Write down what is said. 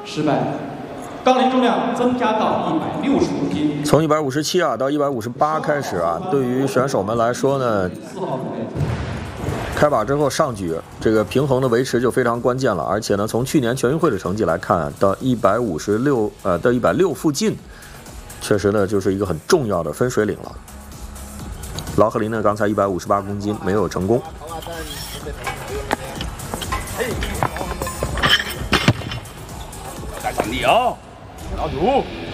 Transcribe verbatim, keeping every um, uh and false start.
失败。杠铃重量增加到一百六十公斤。 从一百五十七啊到一百五十八开始啊，对于选手们来说呢，开把之后上举这个平衡的维持就非常关键了。而且呢，从去年全运会的成绩来看，到一百五十六呃到一百六附近，确实呢就是一个很重要的分水岭了。劳赫林呢，刚才一百五十八公斤没有成功。 大场地啊，老主。